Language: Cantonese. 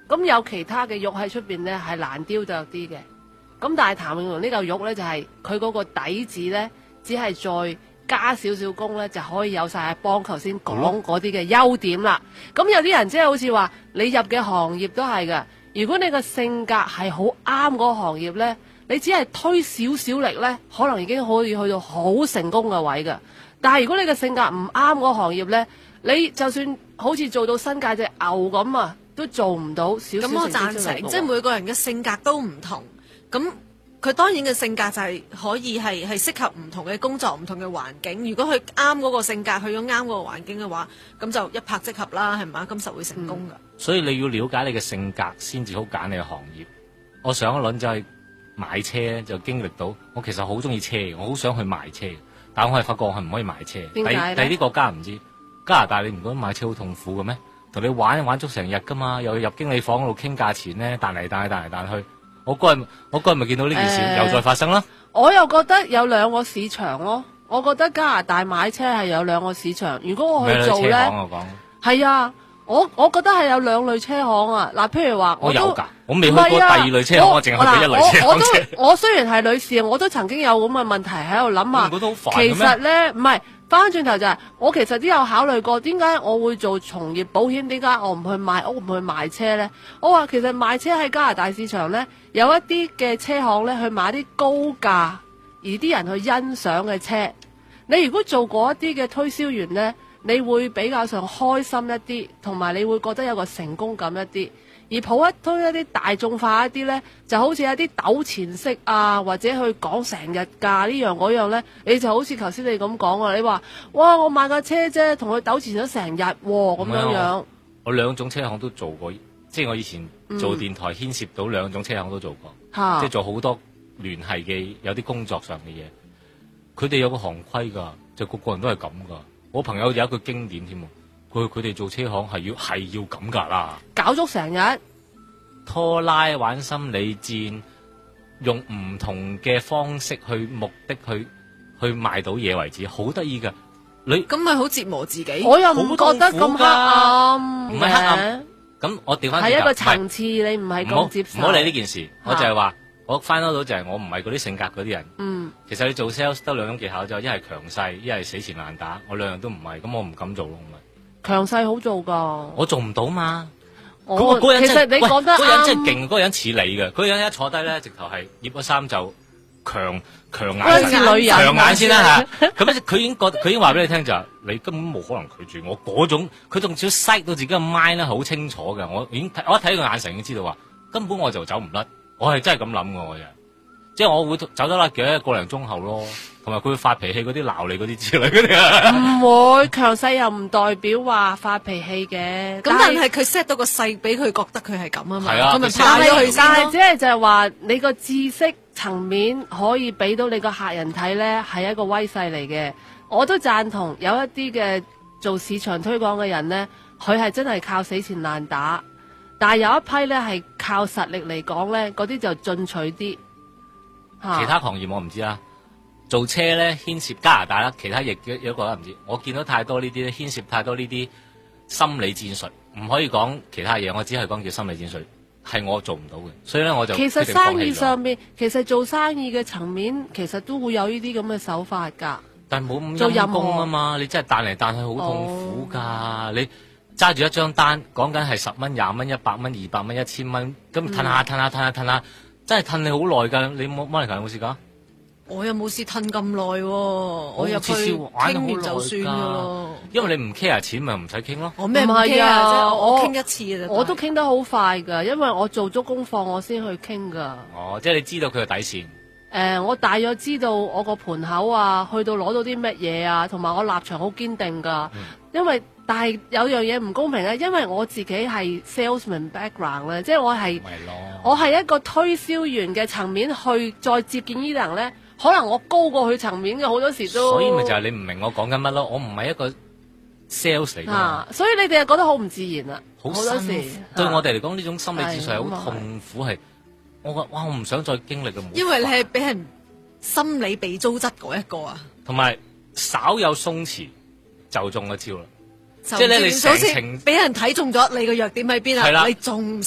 咁有其他嘅玉喺出邊咧係難雕琢啲嘅。咁但係譚詠麟呢嚿玉咧就係佢嗰個底子咧，只係再加少少工咧就可以有晒阿邦頭先講嗰啲嘅優點啦。咁有啲人即係好似話你入嘅行業都係㗎，如果你個性格係好啱嗰個行業咧，你只係推少少力咧，可能已經可以去到好成功嘅位㗎。但係如果你嘅性格唔啱嗰個行業咧，你就算好似做到新界隻牛咁啊，都做唔到少少成績出嚟。咁我贊成， 即係每個人嘅性格都唔同，咁佢當然嘅性格就係可以係適合唔同嘅工作、唔同嘅環境。如果佢啱嗰個性格，去咗啱嗰個環境嘅話，咁就一拍即合啦，係咪？咁實會成功㗎。 所以你要了解你嘅性格，先至好揀你嘅行業。我上一輪就係買車，就經歷到我其實好中意車，我好想去賣車，但我係發覺我係唔可以賣車。 點解咧？ 第啲國家唔知，加拿大你唔覺得買車好痛苦嘅咩？同你玩足成日㗎嘛，又要入經理房嗰度傾價錢咧，彈嚟彈去。我嗰日咪見到呢件事又再發生啦。 我又覺得有兩個市場咯。我覺得加拿大買車係有兩個市場。如果我去做咧，係啊，我覺得係有兩類車行啊。嗱，譬如話我有㗎，我未去過第二類車行，我淨係去過一類車行啫。 我雖然係女士，我都曾經有咁嘅問題喺度諗啊。其實咧唔係。翻轉頭就係，我其實都有考慮過，點解我會做從業保險？點解我唔去賣屋，唔去賣車呢？我話其實賣車喺加拿大市場呢，有一啲嘅車行呢，去買啲高價而啲人去欣賞嘅車。你如果做過一啲嘅推銷員呢，你會比較上開心一啲，同埋你會覺得有個成功感一啲。而推一啲大眾化一啲呢，就好似一啲糾纏式啊，或者去講成日價呢樣嗰樣呢，你就好似頭先你咁講啊，你話哇我買架車啫，同佢糾纏咗成日咁樣樣。 我兩種車行都做過，即係我以前做電台牽涉到兩種車行都做過，即係做好多聯繫嘅有啲工作上嘅嘢。佢哋有個行規㗎，就個個人都係咁㗎。我朋友有一句經典添。佢哋做車行係要咁㗎啦， 搞足成日拖拉玩心理戰，用唔同嘅方式去目的去賣到嘢為止，好得意㗎。你咁咪好折磨自己， 我又唔覺得咁黑暗， 唔係黑暗。咁我調翻轉， 係一個層次，你唔係咁接受。 唔好理呢件事，我就係話我翻到就係我唔係嗰啲性格嗰啲人。其實你做 sales 得兩種技巧啫，一係強勢，一係死纏爛打。我兩樣都唔係，咁我唔敢做咯。 強勢好做噶， 我做唔到嘛。 其實你講得啱， 嗰人真係勁，嗰人似你嘅。嗰人一坐低咧，直頭係掖咗衫就強眼先啦嚇。咁佢已經話俾你聽就係你根本冇可能拒絕我嗰種。佢仲少嘥到自己嘅 mind 咧，好清楚嘅。我一睇佢眼神已經知道話，根本我就走唔甩。我係真係咁諗嘅，我就即係我會走得甩嘅個零鐘後咯。同埋佢會發脾氣嗰啲鬧你嗰啲之類嗰啲啊， 唔會強勢又唔代表話發脾氣嘅。 咁但係佢 set 到個勢俾佢覺得佢係咁啊嘛，咁咪怕咗佢先咯。但係即係就係話你個知識層面可以俾到你個客人睇咧，係一個威勢嚟嘅。我都贊同有一啲嘅做市場推廣嘅人咧，佢係真係靠死纏爛打，但係有一批咧係靠實力嚟講咧，嗰啲就進取啲。 其他行業我唔知啦。做車咧牽涉加拿大啦，其他亦有一個唔知。我見到太多呢啲牽涉太多呢啲心理戰術，唔可以講其他嘢，我只係講叫心理戰術，係我做唔到嘅，所以咧我就其實生意上面，其實做生意嘅層面，其實都會有呢啲咁嘅手法㗎。 但係冇咁陰功啊嘛，你真係彈嚟彈去好痛苦㗎。你揸住一張單，講緊係10蚊、20蚊、100蚊、200蚊、1000蚊，咁褪下，真係褪你好耐㗎。你冇Monica有冇試過？ 我又冇試褪咁耐喎，我入去傾完就算㗎咯。 因為你唔 care 錢咪唔使傾咯。 我咩唔 care 啫？我傾一次嘅啫。 我都傾得好快㗎，因為我做足功課我先去傾㗎。 哦，即係你知道佢嘅底線。 我大約知道我個盤口啊，去到攞到啲乜嘢啊，同埋我立場好堅定㗎。因為但係有樣嘢唔公平咧，因為我自己係 salesman background 咧，即係我係一個推銷員嘅層面去再接見呢啲人咧。可能我高過佢層面嘅，好多時都。所以咪就係你唔明我講緊乜咯？我唔係一個 sales 嚟㗎。 所以你哋係覺得好唔自然啊！ 好多時對我哋嚟講，呢種心理戰術係好痛苦，係我覺得哇，我唔想再經歷嘅。 因為你係俾人心理被糟質嗰一個啊。 同埋稍有鬆弛就中咗招啦。即係咧，你成程俾人睇中咗你個弱點喺邊啊？你仲